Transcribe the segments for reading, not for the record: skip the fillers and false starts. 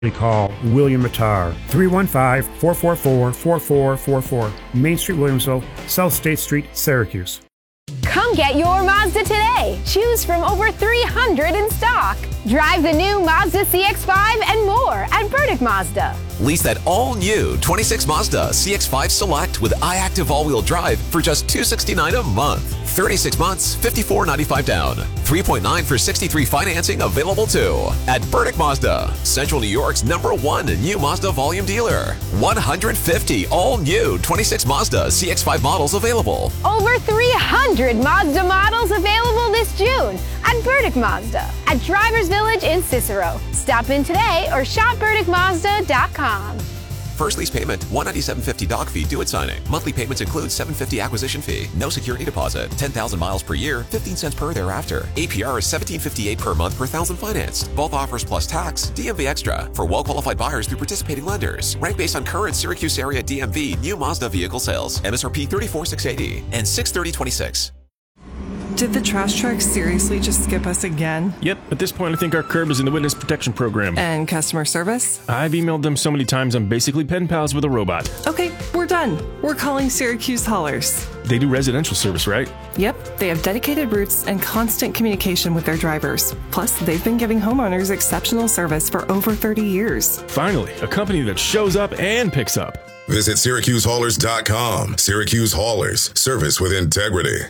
Call William Mattar, 315-444-4444, Main Street, Williamsville, South State Street, Syracuse. Come get your Mazda today. Choose from over 300 in stock. Drive the new Mazda CX-5 and more at Burdick Mazda. Lease that all-new 26 Mazda CX-5 Select with iActive all-wheel drive for just $269 a month. 36 months, $54.95 down. 3.9 for 63 financing available too. At Burdick Mazda, Central New York's #1 new Mazda volume dealer. 150 all-new 26 Mazda CX-5 models available. Over 300 Mazda models available this June at Burdick Mazda at Drivers Village in Cicero. Stop in today or shop BurdickMazda.com. First lease payment, $197.50 doc fee due at signing. Monthly payments include $750 acquisition fee. No security deposit. 10,000 miles per year, 15 cents per thereafter. APR is $17.58 per month per thousand financed. Both offers plus tax, DMV extra. For well-qualified buyers through participating lenders. Ranked based on current Syracuse area DMV new Mazda vehicle sales. MSRP $34,680 and $630.26. Did the trash truck seriously just skip us again? Yep, at this point I think our curb is in the witness protection program. And customer service? I've emailed them so many times I'm basically pen pals with a robot. Okay, we're done. We're calling Syracuse Haulers. They do residential service, right? Yep, they have dedicated routes and constant communication with their drivers. Plus, they've been giving homeowners exceptional service for over 30 years. Finally, a company that shows up and picks up. Visit SyracuseHaulers.com. Syracuse Haulers, service with integrity.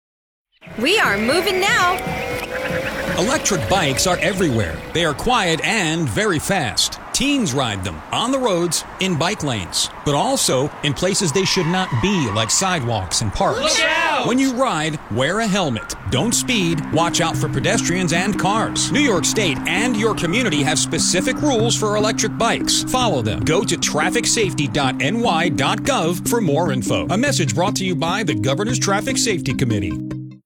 We are moving now. Electric bikes are everywhere. They are quiet and very fast. Teens ride them on the roads, in bike lanes, but also in places they should not be, like sidewalks and parks. Look out! When you ride, wear a helmet. Don't speed. Watch out for pedestrians and cars. New York State and your community have specific rules for electric bikes. Follow them. Go to trafficsafety.ny.gov for more info. A message brought to you by the Governor's Traffic Safety Committee.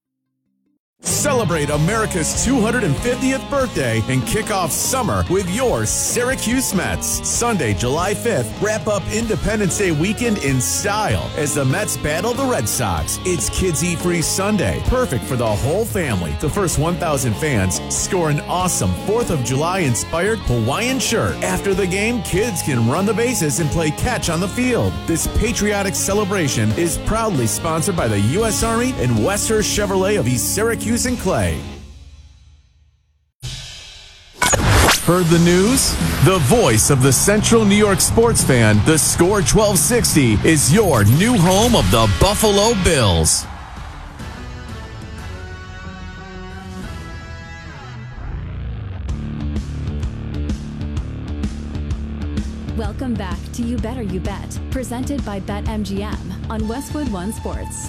Celebrate America's 250th birthday and kick off summer with your Syracuse Mets. Sunday, July 5th, wrap up Independence Day weekend in style as the Mets battle the Red Sox. It's Kids Eat Free Sunday, perfect for the whole family. The first 1,000 fans score an awesome 4th of July-inspired Hawaiian shirt. After the game, kids can run the bases and play catch on the field. This patriotic celebration is proudly sponsored by the U.S. Army and Westhurst Chevrolet of East Syracuse and Clay. Heard the news? The voice of the Central New York sports fan, the Score 1260, is your new home of the Buffalo Bills. Welcome back to You Better You Bet, presented by BetMGM on Westwood One Sports.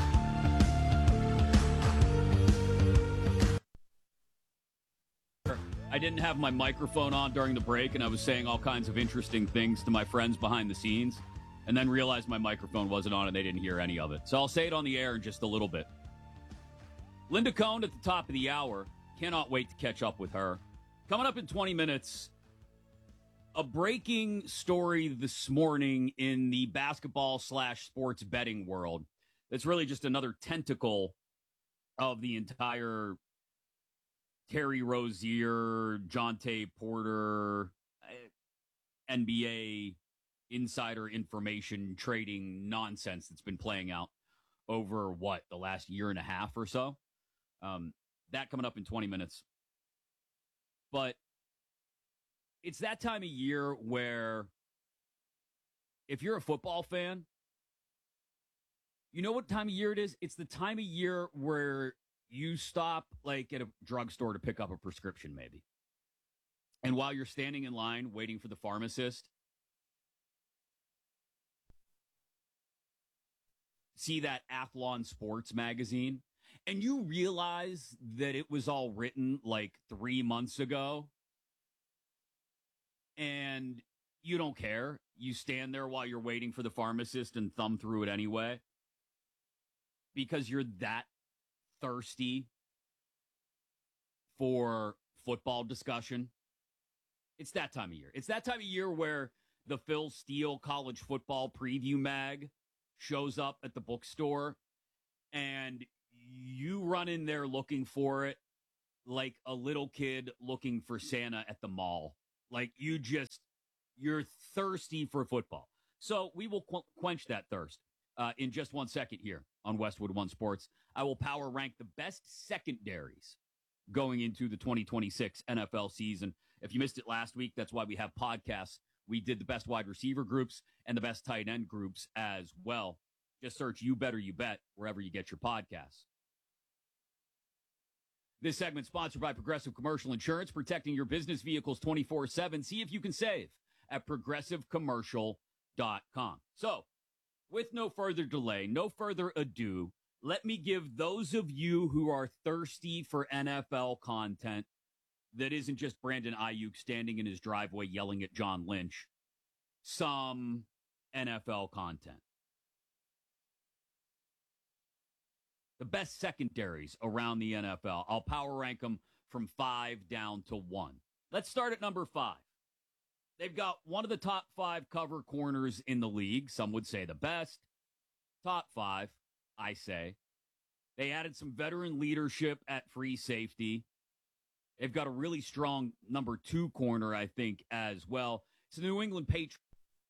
I didn't have my microphone on during the break, and I was saying all kinds of interesting things to my friends behind the scenes, and then realized my microphone wasn't on and they didn't hear any of it. So I'll say it on the air in just a little bit. Linda Cohn at the top of the hour. Cannot wait to catch up with her. Coming up in 20 minutes, a breaking story this morning in the basketball/sports betting world. It's really just another tentacle of the entire Terry Rozier, Jonte Porter, NBA insider information trading nonsense that's been playing out over, the last year and a half or so. That coming up in 20 minutes. But it's that time of year where if you're a football fan, you know what time of year it is? It's the time of year where you stop at a drugstore to pick up a prescription maybe. And while you're standing in line waiting for the pharmacist, see that Athlon Sports magazine, and you realize that it was all written 3 months ago, and you don't care. You stand there while you're waiting for the pharmacist and thumb through it anyway because you're that thirsty for football discussion. It's that time of year. It's that time of year where the Phil Steele college football preview mag shows up at the bookstore and you run in there looking for it like a little kid looking for Santa at the mall. Like you're thirsty for football. So we will quench that thirst in just 1 second here on Westwood One Sports. I will power rank the best secondaries going into the 2026 NFL season. If you missed it last week, that's why we have podcasts. We did the best wide receiver groups and the best tight end groups as well. Just search You Better You Bet wherever you get your podcasts. This segment sponsored by Progressive Commercial Insurance, protecting your business vehicles 24/7. See if you can save at progressivecommercial.com. So, with no further delay, no further ado, let me give those of you who are thirsty for NFL content that isn't just Brandon Ayuk standing in his driveway yelling at John Lynch, some NFL content. The best secondaries around the NFL. I'll power rank them from 5 down to 1. Let's start at number 5. They've got one of the top 5 cover corners in the league. Some would say the best. Top 5, I say. They added some veteran leadership at free safety. They've got a really strong number 2 corner, I think, as well. It's the New England Patriots.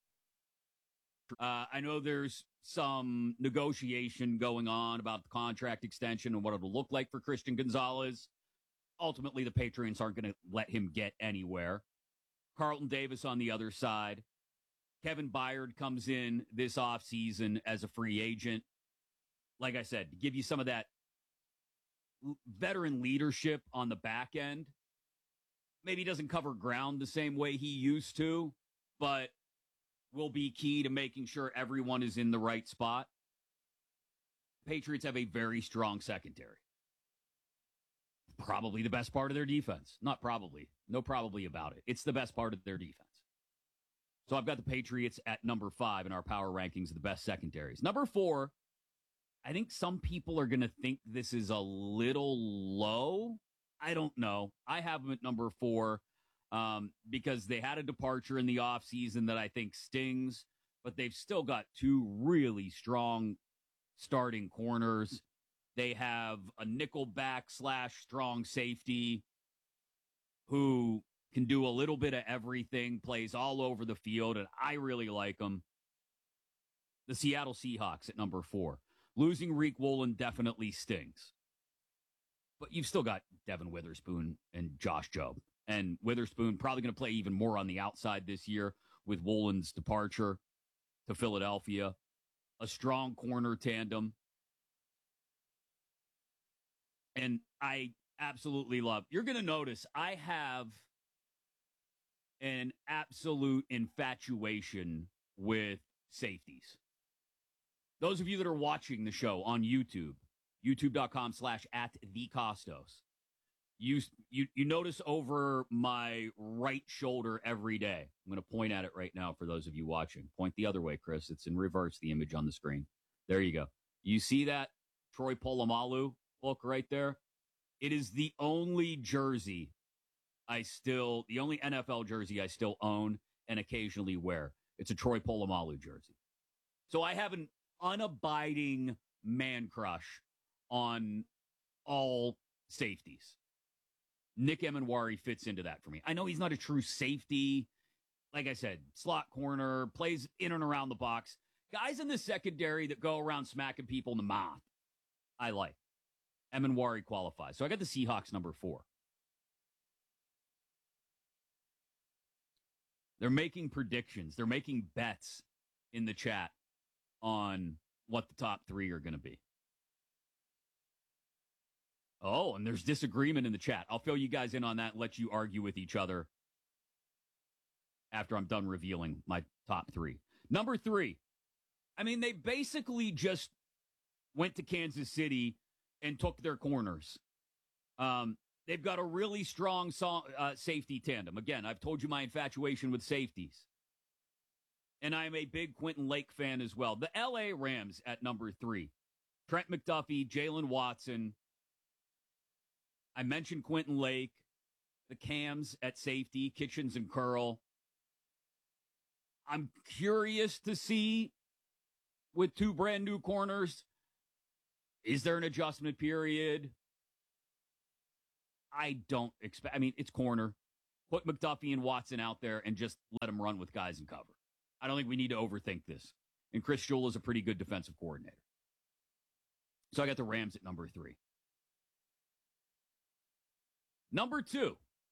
I know there's some negotiation going on about the contract extension and what it'll look like for Christian Gonzalez. Ultimately, the Patriots aren't going to let him get anywhere. Carlton Davis on the other side. Kevin Byard comes in this offseason as a free agent. Like I said, to give you some of that veteran leadership on the back end. Maybe he doesn't cover ground the same way he used to, but will be key to making sure everyone is in the right spot. Patriots have a very strong secondary. Probably the best part of their defense. Not probably. No probably about it. It's the best part of their defense. So I've got the Patriots at number 5 in our power rankings of the best secondaries. Number 4, I think some people are going to think this is a little low. I don't know. I have them at number 4 because they had a departure in the offseason that I think stings, but they've still got 2 really strong starting corners. They have a nickelback / strong safety who can do a little bit of everything, plays all over the field, and I really like them. The Seattle Seahawks at number 4. Losing Reek Woolen definitely stings. But you've still got Devin Witherspoon and Josh Jobe. And Witherspoon probably going to play even more on the outside this year with Woolen's departure to Philadelphia. A strong corner tandem. And I absolutely love. You're going to notice I have an absolute infatuation with safeties. Those of you that are watching the show on YouTube, youtube.com/@thecostos, you notice over my right shoulder every day. I'm going to point at it right now for those of you watching. Point the other way, Chris. It's in reverse, the image on the screen. There you go. You see that Troy Polamalu look right there? It is the only jersey the only NFL jersey I still own and occasionally wear. It's a Troy Polamalu jersey. So I have an unabiding man crush on all safeties. Nick Emenwari fits into that for me. I know he's not a true safety. Like I said, slot corner, plays in and around the box. Guys in the secondary that go around smacking people in the mouth, I like. Emenwari qualifies. So I got the Seahawks number 4. They're making predictions. They're making bets in the chat on what the top 3 are going to be. Oh, and there's disagreement in the chat. I'll fill you guys in on that and let you argue with each other after I'm done revealing my top 3. Number 3. I mean, they basically just went to Kansas City and took their corners. They've got a really strong safety tandem. Again, I've told you my infatuation with safeties. And I'm a big Quentin Lake fan as well. The L.A. Rams at number 3. Trent McDuffie, Jalen Watson. I mentioned Quentin Lake. The Cams at safety, Kitchens and Curl. I'm curious to see, with 2 brand new corners, is there an adjustment period? I don't expect. I mean, it's corner. put McDuffie and Watson out there and just let them run with guys in cover. I don't think we need to overthink this. And Chris Jewell is a pretty good defensive coordinator. So I got the Rams at number 3. Number 2.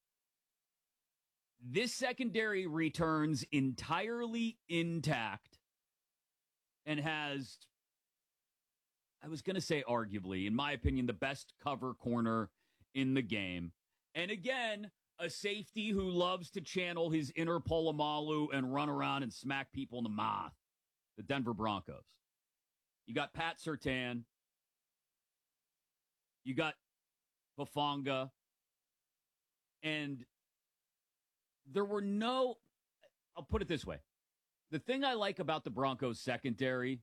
This secondary returns entirely intact and has, I was going to say arguably, in my opinion, the best cover corner in the game. And again, a safety who loves to channel his inner Polamalu and run around and smack people in the mouth. The Denver Broncos. You got Pat Surtain. You got Hufanga. And there were no, I'll put it this way. The thing I like about the Broncos secondary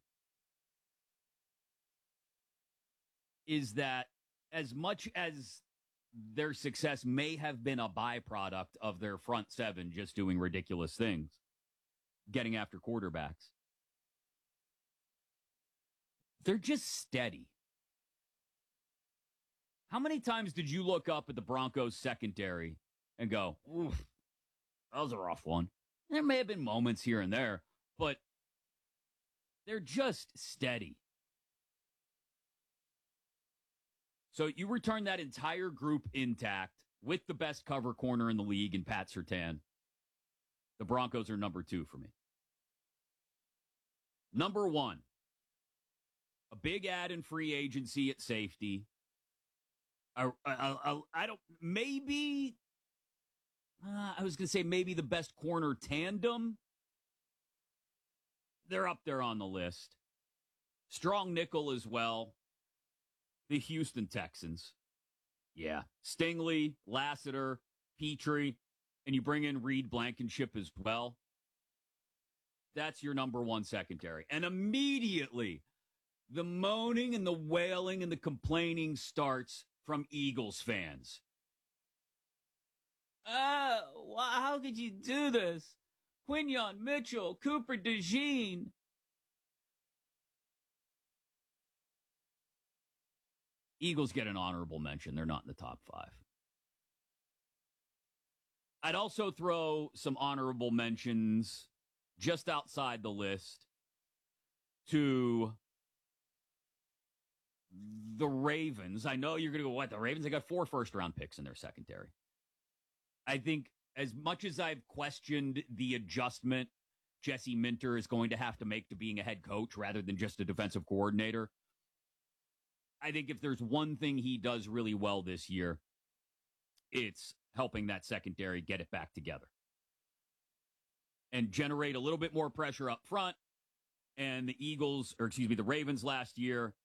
is that as much as their success may have been a byproduct of their front seven just doing ridiculous things, getting after quarterbacks, they're just steady. How many times did you look up at the Broncos secondary and go, oof, that was a rough one? There may have been moments here and there, but they're just steady. So you return that entire group intact with the best cover corner in the league in Pat Surtain. The Broncos are number 2 for me. Number 1, a big add in free agency at safety. I don't, maybe, I was going to say maybe the best corner tandem. They're up there on the list. Strong nickel as well. The Houston Texans. Yeah. Stingley, Lassiter, Petrie, and you bring in Reed Blankenship as well. That's your number 1 secondary. And immediately, the moaning and the wailing and the complaining starts from Eagles fans. How could you do this? Quinyon Mitchell, Cooper DeJean. Eagles get an honorable mention. They're not in the top 5. I'd also throw some honorable mentions just outside the list to the Ravens. I know you're going to go, what, the Ravens? They got 4 first-round picks in their secondary. I think as much as I've questioned the adjustment Jesse Minter is going to have to make to being a head coach rather than just a defensive coordinator, I think if there's one thing he does really well this year, it's helping that secondary get it back together and generate a little bit more pressure up front. And the Ravens last year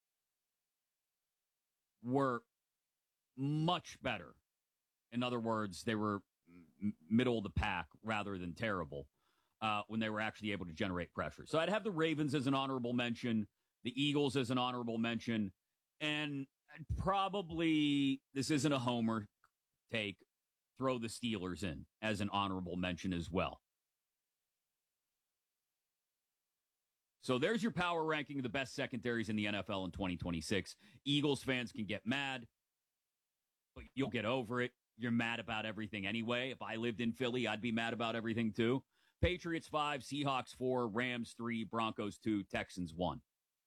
were much better. In other words, they were middle of the pack rather than terrible when they were actually able to generate pressure. So I'd have the Ravens as an honorable mention, the Eagles as an honorable mention, and I'd probably, this isn't a homer take, throw the Steelers in as an honorable mention as well. So there's your power ranking of the best secondaries in the NFL in 2026. Eagles fans can get mad, but you'll get over it. You're mad about everything anyway. If I lived in Philly, I'd be mad about everything too. Patriots 5, Seahawks 4, Rams 3, Broncos 2, Texans 1.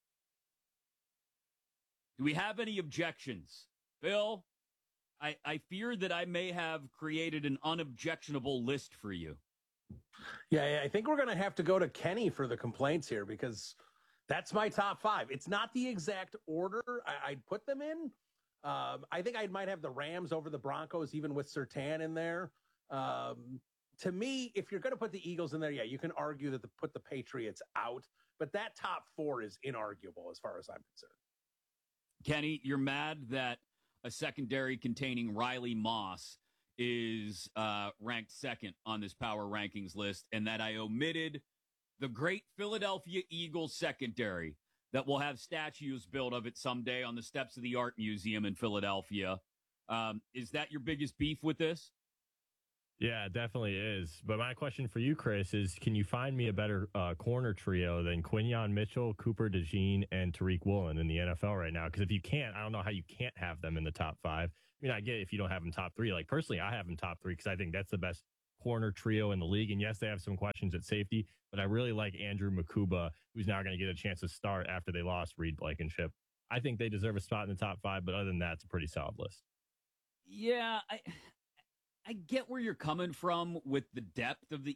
Do we have any objections? Bill, I fear that I may have created an unobjectionable list for you. Yeah, I think we're going to have to go to Kenny for the complaints here because that's my top 5. It's not the exact order I'd put them in. I think I might have the Rams over the Broncos, even with Surtain in there. To me, if you're going to put the Eagles in there, yeah, you can argue that put the Patriots out, but that top 4 is inarguable as far as I'm concerned. Kenny, you're mad that a secondary containing Riley Moss is ranked 2nd on this power rankings list, and that I omitted the great Philadelphia Eagles secondary that will have statues built of it someday on the steps of the Art Museum in Philadelphia. Is that your biggest beef with this? Yeah, it definitely is. But my question for you, Chris, is can you find me a better corner trio than Quinyon Mitchell, Cooper DeJean, and Tariq Woolen in the NFL right now? Because if you can't, I don't know how you can't have them in the top 5. I mean, I get if you don't have them top 3. Like, personally, I have them top 3 because I think that's the best corner trio in the league. And yes, they have some questions at safety, but I really like Andrew Makuba, who's now going to get a chance to start after they lost Reed Blankenship. I think they deserve a spot in the top 5, but other than that, it's a pretty solid list. Yeah, I get where you're coming from with the depth of the.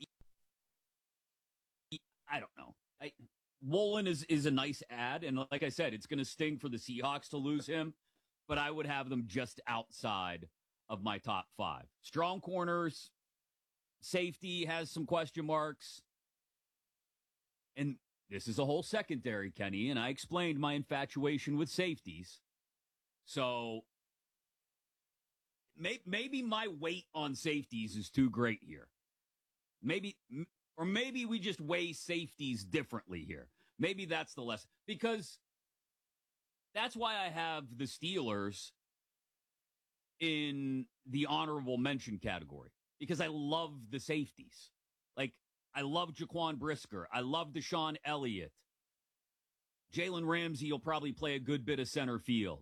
I don't know. Woolen is a nice add, and like I said, it's going to sting for the Seahawks to lose him, but I would have them just outside of my top 5. Strong corners, safety has some question marks, and this is a whole secondary, Kenny, and I explained my infatuation with safeties. So maybe my weight on safeties is too great here. Maybe we just weigh safeties differently here. Maybe that's the lesson. Because that's why I have the Steelers in the honorable mention category. Because I love the safeties. Like, I love Jaquan Brisker. I love Deshaun Elliott. Jalen Ramsey will probably play a good bit of center field.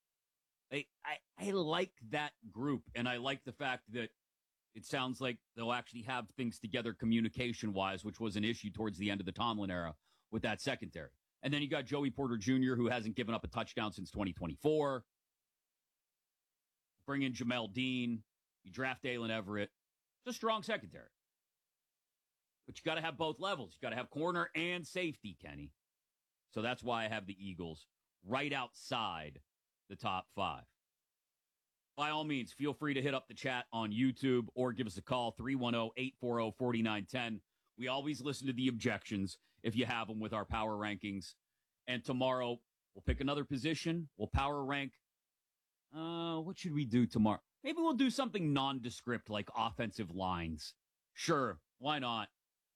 I like that group, and I like the fact that it sounds like they'll actually have things together communication-wise, which was an issue towards the end of the Tomlin era with that secondary. And then you got Joey Porter Jr., who hasn't given up a touchdown since 2024. Bring in Jamel Dean. You draft Dalen Everett. It's a strong secondary. But you got to have both levels. You got to have corner and safety, Kenny. So that's why I have the Eagles right outside the top 5. By all means, feel free to hit up the chat on YouTube or give us a call, 310-840-4910. We always listen to the objections if you have them with our power rankings. And tomorrow, we'll pick another position. We'll power rank. What should we do tomorrow? Maybe we'll do something nondescript like offensive lines. Sure, why not?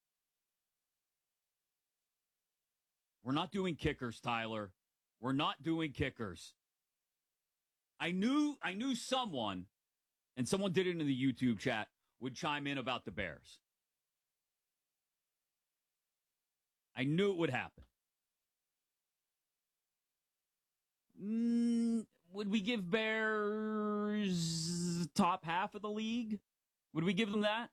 We're not doing kickers, Tyler. We're not doing kickers. I knew someone, and someone did it in the YouTube chat, would chime in about the Bears. I knew it would happen. Would we give Bears top half of the league? Would we give them that?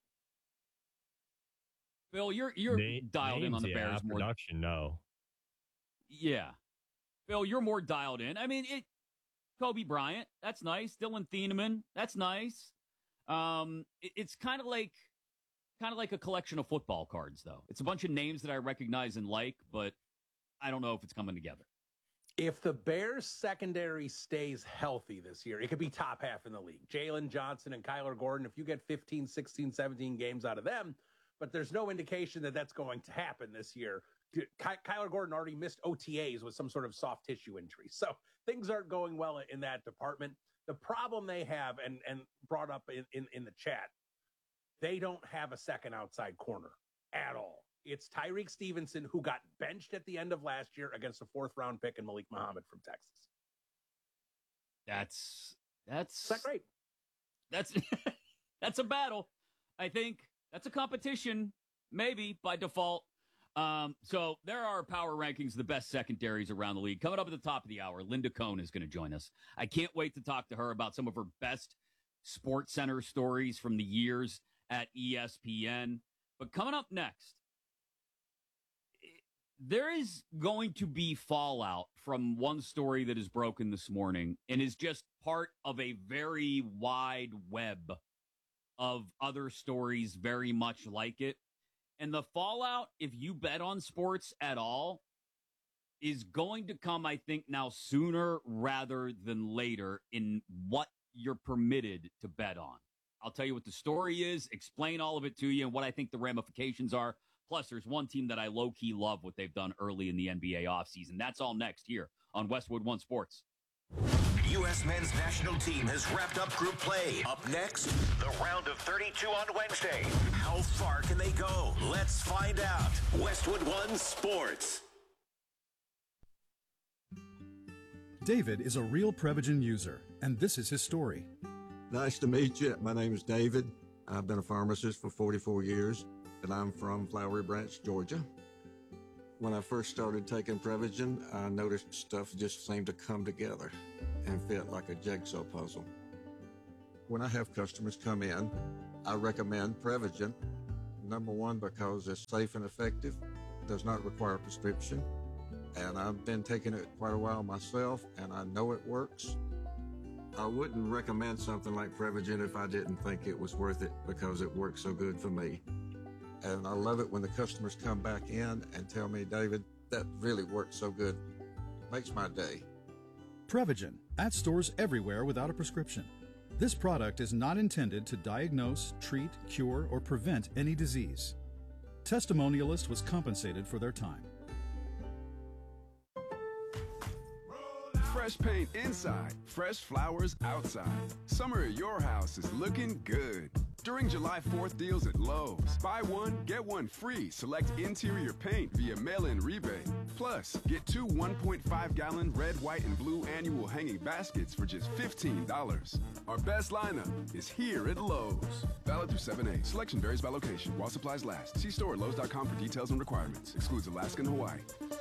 Phil, you're dialed in on the Bears more. Production, no. Yeah. Phil, you're more dialed in. I mean, Kobe Bryant, that's nice. Dylan Thieneman, that's nice. It's kind of like a collection of football cards, though. It's a bunch of names that I recognize and like, but I don't know if it's coming together. If the Bears secondary stays healthy this year, it could be top half in the league. Jalen Johnson and Kyler Gordon, if you get 15, 16, 17 games out of them, but there's no indication that that's going to happen this year. Kyler Gordon already missed OTAs with some sort of soft tissue injury. So things aren't going well in that department. The problem they have, and brought up in the chat, they don't have a second outside corner at all. It's Tyreek Stevenson, who got benched at the end of last year against a 4th-round pick in Malik Muhammad from Texas. That's not great. That's a battle. I think that's a competition, maybe by default. So there are power rankings of the best secondaries around the league. Coming up at the top of the hour, Linda Cohn is going to join us. I can't wait to talk to her about some of her best Sports Center stories from the years at ESPN. But coming up next, there is going to be fallout from one story that is broken this morning and is just part of a very wide web of other stories very much like it. And the fallout, if you bet on sports at all, is going to come, I think, now sooner rather than later in what you're permitted to bet on. I'll tell you what the story is, explain all of it to you, and what I think the ramifications are. Plus, there's one team that I low-key love what they've done early in the NBA offseason. That's all next here on Westwood One Sports. U.S. men's national team has wrapped up group play. Up next, the round of 32 on Wednesday. How far can they go? Let's find out. Westwood One Sports. David is a real Prevagen user, and this is his story. Nice to meet you. My name is David. I've been a pharmacist for 44 years, and I'm from Flowery Branch, Georgia. When I first started taking Prevagen, I noticed stuff just seemed to come together and fit like a jigsaw puzzle. When I have customers come in, I recommend Prevagen. Number one, because it's safe and effective, does not require a prescription, and I've been taking it quite a while myself, and I know it works. I wouldn't recommend something like Prevagen if I didn't think it was worth it, because it works so good for me. And I love it when the customers come back in and tell me, David, that really works so good. Makes my day. Prevagen, at stores everywhere without a prescription. This product is not intended to diagnose, treat, cure, or prevent any disease. Testimonialist was compensated for their time. Fresh paint inside, fresh flowers outside. Summer at your house is looking good. During July 4th deals at Lowe's, buy one, get one free. Select interior paint via mail-in rebate. Plus, get 2 1.5-gallon red, white, and blue annual hanging baskets for just $15. Our best lineup is here at Lowe's. Valid through 7/8. Selection varies by location while supplies last. See store at Lowe's.com for details and requirements. Excludes Alaska and Hawaii.